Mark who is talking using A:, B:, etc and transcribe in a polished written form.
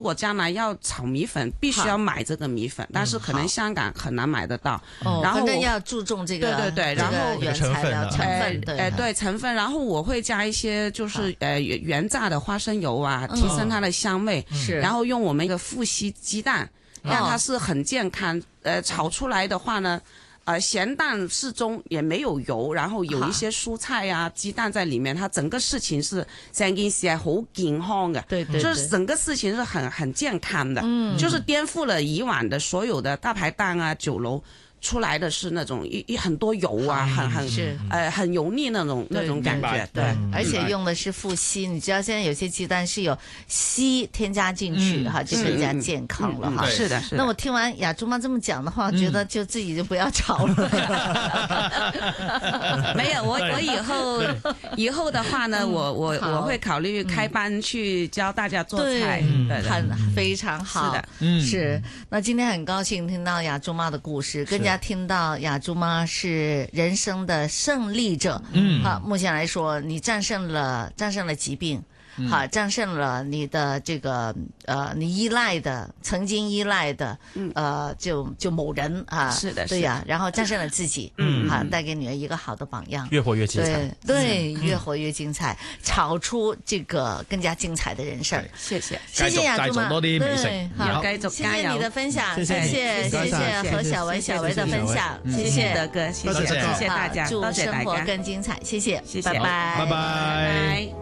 A: 我将来要炒米粉，必须要买这个米粉，但是可能香港很难买得到。然后
B: 反正要注重这个，
A: 对，然后
B: 原材料成分，
A: 对成分，然后我会加一些就是原榨的花生油啊，提升它的香味。
B: 是，
A: 然后用我们一个富硒鸡蛋，让它是很健康。炒出来的话呢。咸淡适中，也没有油，然后有一些蔬菜啊、鸡蛋在里面，它整个事情是成件事係好健康嘅，
B: 对，
A: 就是整个事情是很健康的，就是颠覆了以往的所有的大排档啊、酒楼。出来的是那种很多油啊，很油腻那种感觉，对，
B: 而且用的是富硒，你知道现在有些鸡蛋是有硒添加进去哈，就更加健康了哈。
A: 是的。
B: 那我听完雅珠妈这么讲的话，觉得就自己就不要炒了。
A: 没有，我以后的话呢，我会考虑开班去教大家做菜，对，
B: 非常好，是。那今天很高兴听到雅珠妈的故事，更加听到雅珠妈是人生的胜利者。好，目前来说，你战胜了疾病。好，战胜了你的这个你曾经依赖的就某人啊，
A: 是的，
B: 对呀，然后战胜了自己，好，带给女儿一个好的榜样，
C: 越活越精彩，
B: 对，越活越精彩，炒出这个更加精彩的人生。
A: 谢谢
B: 雅珠妈，
C: 多啲美食，
B: 好，
A: 继续加油，
B: 谢谢你的分享，谢
C: 谢
B: 何小维的分享，谢谢
A: 德哥，谢谢大家，
B: 祝生活更精彩，谢谢，
A: 拜拜。